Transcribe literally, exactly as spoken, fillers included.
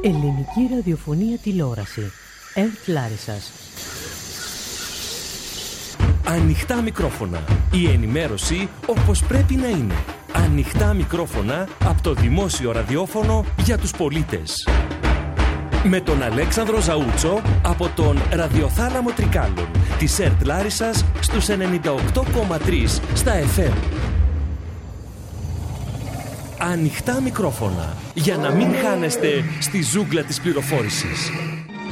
Ελληνική ραδιοφωνία τηλεόραση. ΕΡΤ Λάρισσας. Ανοιχτά μικρόφωνα. Η ενημέρωση όπως πρέπει να είναι. Ανοιχτά μικρόφωνα από το δημόσιο ραδιόφωνο για τους πολίτες. Με τον Αλέξανδρο Ζαούτσο από τον ραδιοθάλαμο Τρικάλων της ΕΡΤ Λάρισσας στους ενενήντα οκτώ κόμμα τρία στα εφ εμ. Ανοιχτά μικρόφωνα για να μην χάνεστε στη ζούγκλα της πληροφόρησης.